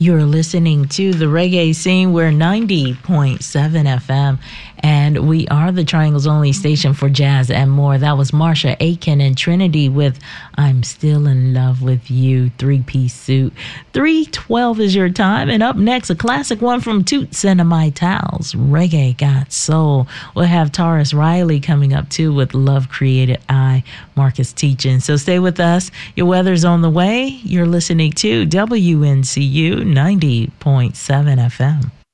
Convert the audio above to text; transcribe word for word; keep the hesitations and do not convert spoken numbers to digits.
You're listening to the Reggae Scene. We're ninety point seven F M, and we are the Triangle's only station for jazz and more. That was Marsha Aiken and Trinity with I'm Still in Love with You, three-piece suit. three twelve is your time, and up next, a classic one from Toots and the My Towels, Reggae Got Soul. We'll have Taurus Riley coming up, too, with Love Created I, Marcus teaching. So stay with us. Your weather's on the way. You're listening to W N C U ninety point seven F M.